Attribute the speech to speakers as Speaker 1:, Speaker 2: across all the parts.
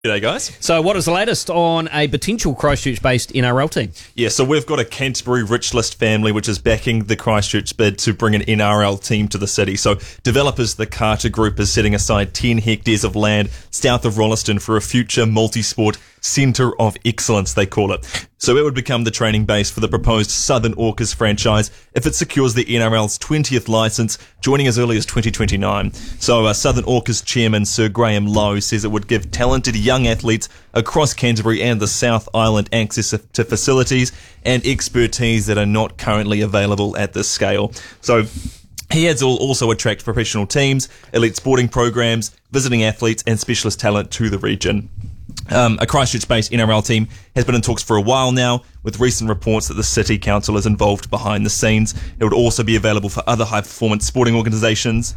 Speaker 1: G'day, guys.
Speaker 2: So what is the latest on a potential Christchurch-based NRL team?
Speaker 1: Yeah, so we've got a Canterbury Rich List family which is backing the Christchurch bid to bring an NRL team to the city. So developers, the Carter Group, is setting aside 10 hectares of land south of Rolleston for a future multi-sport centre of excellence, they call it. So it would become the training base for the proposed Southern Orcas franchise if it secures the NRL's 20th licence, joining as early as 2029. So Southern Orcas chairman Sir Graham Lowe says it would give talented young athletes across Canterbury and the South Island access to facilities and expertise that are not currently available at this scale. So he adds will also attract professional teams, elite sporting programs, visiting athletes and specialist talent to the region. A Christchurch-based NRL team has been in talks for a while now, with recent reports that the City Council is involved behind the scenes. It would also be available for other high-performance sporting organisations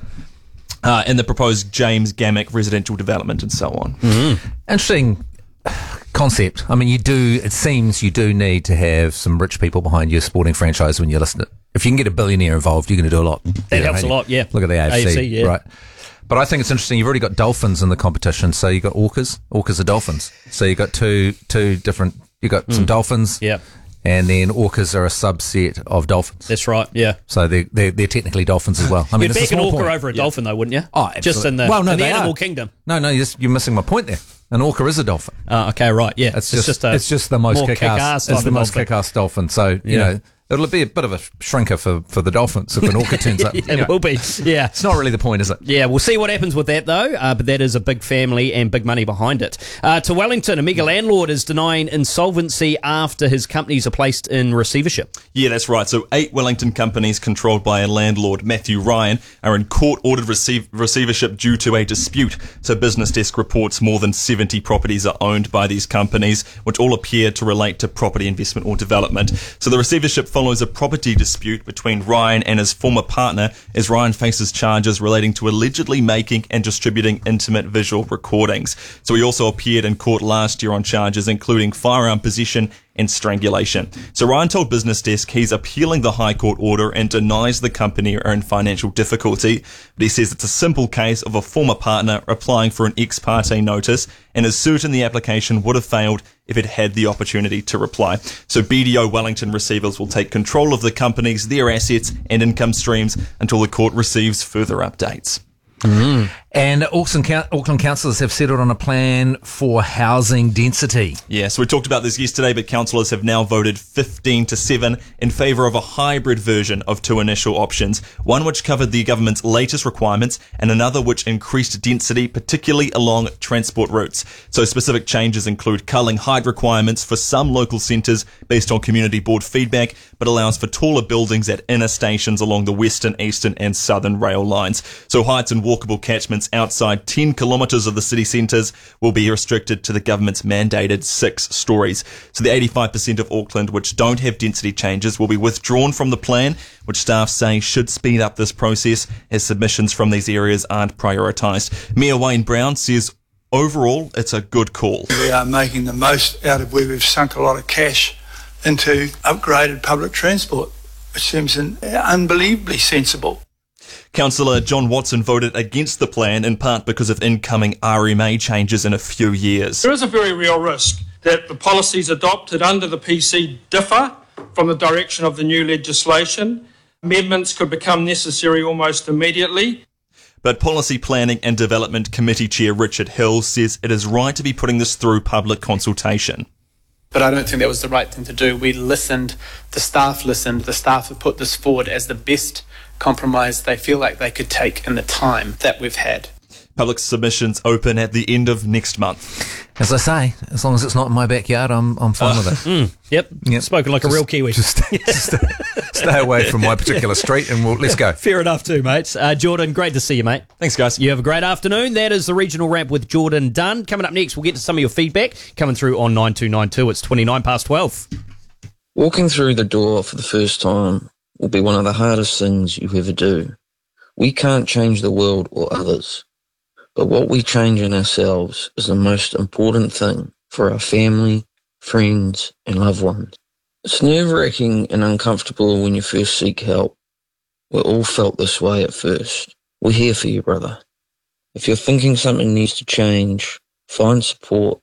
Speaker 1: in the proposed James Gammack residential development and so on.
Speaker 3: Mm-hmm. Interesting concept. I mean, it seems you do need to have some rich people behind your sporting franchise when you listen to it. If you can get a billionaire involved, you're going to do a lot.
Speaker 2: That helps a lot, yeah.
Speaker 3: Look at the AFC,
Speaker 2: yeah.
Speaker 3: right? But I think it's interesting. You've already got dolphins in the competition, so you've got orcas. Orcas are dolphins. So you've got two different. You've got some dolphins,
Speaker 2: yeah,
Speaker 3: and then orcas are a subset of dolphins.
Speaker 2: That's right, yeah.
Speaker 3: So they're technically dolphins as well. I mean,
Speaker 2: you'd back an orca
Speaker 3: point.
Speaker 2: over a dolphin, though, wouldn't you?
Speaker 3: Oh, absolutely.
Speaker 2: Just in the animal kingdom.
Speaker 3: No, you're missing my point there. An orca is a dolphin.
Speaker 2: Okay, right, yeah.
Speaker 3: It's just the most kick-ass. It's the most kick-ass dolphin. So you know. It'll be a bit of a shrinker for the dolphins if an orca turns up.
Speaker 2: It will be, yeah.
Speaker 3: It's not really the point, is it?
Speaker 2: Yeah, we'll see what happens with that, though, but that is a big family and big money behind it. To Wellington, a mega landlord is denying insolvency after his companies are placed in receivership.
Speaker 1: Yeah, that's right. So 8 Wellington companies controlled by a landlord, Matthew Ryan, are in court-ordered receivership due to a dispute. So Business Desk reports more than 70 properties are owned by these companies, which all appear to relate to property investment or development. So the receivership follows a property dispute between Ryan and his former partner as Ryan faces charges relating to allegedly making and distributing intimate visual recordings. So he also appeared in court last year on charges including firearm possession and strangulation. So Ryan told Business Desk he's appealing the High Court order and denies the company are in financial difficulty. But he says it's a simple case of a former partner applying for an ex parte notice and is certain the application would have failed if it had the opportunity to reply. So BDO Wellington receivers will take control of the companies, their assets and income streams until the court receives further updates.
Speaker 3: Mm. And Auckland councillors have settled on a plan for housing density.
Speaker 1: Yeah, so we talked about this yesterday, but councillors have now voted 15-7 in favour of a hybrid version of 2 initial options, one which covered the government's latest requirements and another which increased density, particularly along transport routes. So specific changes include culling height requirements for some local centres based on community board feedback, but allows for taller buildings at inner stations along the western, eastern and southern rail lines. So heights and walkable catchments outside 10 kilometres of the city centres will be restricted to the government's mandated 6 stories. So the 85% of Auckland which don't have density changes will be withdrawn from the plan, which staff say should speed up this process as submissions from these areas aren't prioritised. Mayor Wayne Brown says overall it's a good call.
Speaker 4: We are making the most out of where we've sunk a lot of cash into upgraded public transport, which seems unbelievably sensible.
Speaker 1: Councillor John Watson voted against the plan in part because of incoming RMA changes in a few years.
Speaker 5: There is a very real risk that the policies adopted under the PC differ from the direction of the new legislation. Amendments could become necessary almost immediately.
Speaker 1: But Policy Planning and Development Committee Chair Richard Hill says it is right to be putting this through public consultation.
Speaker 6: But I don't think that was the right thing to do. We listened, the staff have put this forward as the best compromise they feel like they could take in the time that we've had.
Speaker 1: Public submissions open at the end of next month.
Speaker 3: As I say, as long as it's not in my backyard, I'm fine with it.
Speaker 2: Yep. Spoken like a real Kiwi.
Speaker 3: Just stay away from my particular street and let's go.
Speaker 2: Fair enough too, mates. Jordan, great to see you, mate.
Speaker 1: Thanks, guys.
Speaker 2: You have a great afternoon. That is the Regional Wrap with Jordan Dunn. Coming up next, we'll get to some of your feedback coming through on 9292. It's 12:29.
Speaker 7: Walking through the door for the first time will be one of the hardest things you ever do. We can't change the world or others, but what we change in ourselves is the most important thing for our family, friends, and loved ones. It's nerve-wracking and uncomfortable when you first seek help. We all felt this way at first. We're here for you, brother. If you're thinking something needs to change, find support